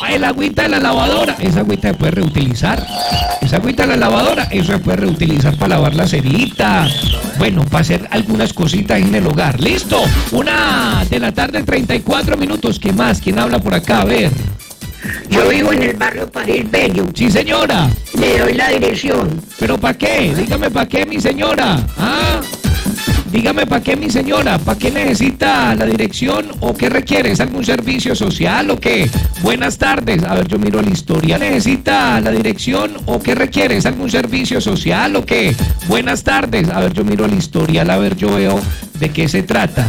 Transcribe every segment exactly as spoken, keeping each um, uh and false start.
el agüita de la lavadora, esa agüita se puede reutilizar. Esa agüita de la lavadora, eso se puede reutilizar para lavar la cerita. Bueno, para hacer algunas cositas en el hogar. ¡Listo! Una de la tarde, treinta y cuatro minutos. ¿Qué más? ¿Quién habla por acá? A ver. Yo vivo en el barrio París Bello. Sí, señora. Le doy la dirección. ¿Pero para qué? Dígame para qué, mi señora. ¿Ah? Dígame para qué, mi señora. ¿Para qué necesita la dirección o qué requiere? ¿Es algún servicio social o qué? Buenas tardes. A ver, yo miro la historia. ¿Necesita la dirección o qué requiere? ¿Es algún servicio social o qué? Buenas tardes. A ver, yo miro la historia. A ver, yo veo de qué se trata.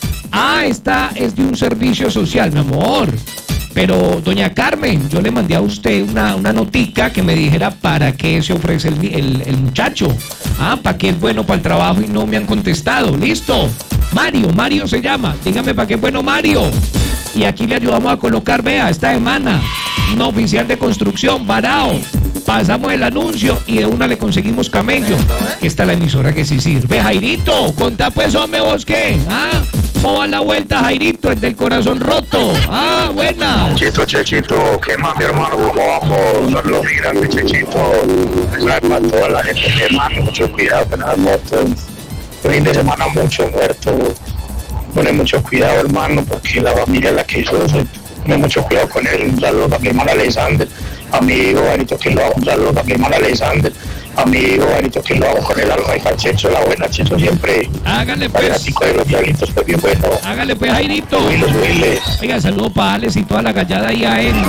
Ah, esta es de un servicio social, mi amor. Pero, doña Carmen, yo le mandé a usted una, una notica que me dijera para qué se ofrece el, el, el muchacho. Ah, para qué es bueno para el trabajo y no me han contestado. Listo. Mario, Mario se llama. Dígame para qué es bueno Mario. Y aquí le ayudamos a colocar, vea, esta semana, un oficial de construcción, varao. Pasamos el anuncio y de una le conseguimos camello. Esta es la emisora que sí sirve. Jairito, contá pues, hombre, vos qué. Ah, ¿cómo va la vuelta, Jairito, el del corazón roto? Ah, buena. Chechito, Chechito, ¿qué más, mi hermano? ¿Cómo vamos? Son los grandes, Chechito. Mensaje para toda la gente, mi hermano. Mucho cuidado con las motos. El fin de semana mucho muerto. Pone mucho cuidado, hermano, porque la familia es la que hizo eso. Pone mucho cuidado con él. Un saludo a mi hermano Alexander. Amigo, Arito, que lo hago. Un saludo a mi hermano Alexander. Amigo, Arito, que lo hago con el alma de Checho, la buena Checho siempre. Hágale pues. Fanático de los diablitos, pues bien bueno. Hágale pues, Jairito. Subile, subile. Oiga, saludo para Alex y toda la gallada allá en,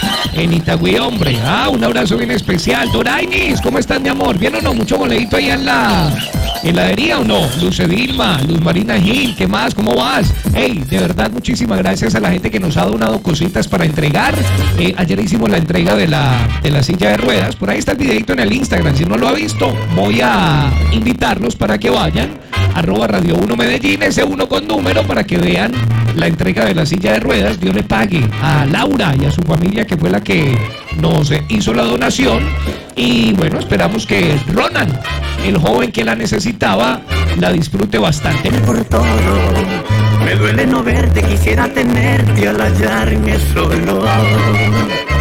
en Itagüí, hombre. Ah, un abrazo bien especial. Dorainis, ¿cómo estás, mi amor? ¿Bien o no? ¿Mucho boleíto ahí en la heladería o no? Luce Dilma, Luz Marina Gil, ¿qué más? ¿Cómo vas? Hey, de verdad, muchísimas gracias a la gente que nos ha donado cositas para entregar. Eh, ayer hicimos la entrega de la, de la silla de ruedas. Por ahí está el videito en el Instagram. Si no lo ha visto, voy a invitarlos para que vayan. Arroba Radio uno Medellín, ese uno con número, para que vean la entrega de la silla de ruedas. Dios le pague a Laura y a su familia, que fue la que nos hizo la donación. Y bueno, esperamos que Ronan, el joven que la necesitaba, la disfrute bastante. Por todo, me duele no verte, quisiera tenerte al hallarme solo.